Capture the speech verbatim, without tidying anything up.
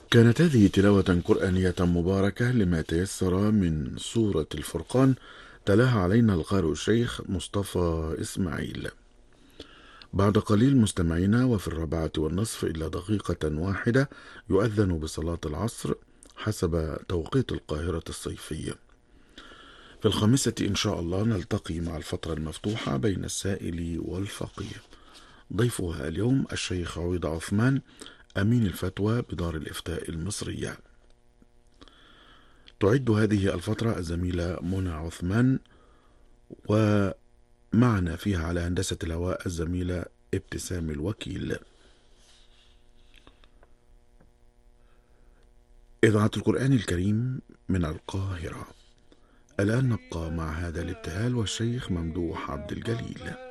كانت هذه تلاوة قرآنية مباركة لما تيسر من سورة الفرقان، تلاها علينا القارئ الشيخ مصطفى إسماعيل. بعد قليل مستمعينا، وفي الرابعة والنصف إلا دقيقة واحدة يؤذن بصلاة العصر حسب توقيت القاهرة الصيفية. في الخامسة إن شاء الله نلتقي مع الفترة المفتوحة بين السائل والفقيه. ضيفها اليوم الشيخ عويض عثمان، أمين الفتوى بدار الإفتاء المصرية. تعد هذه الفترة الزميلة منى عثمان، ومعنا فيها على هندسة الهواء الزميلة ابتسام الوكيل. إذاعة القرآن الكريم من القاهرة. الآن نبقى مع هذا الابتهال والشيخ ممدوح عبد الجليل.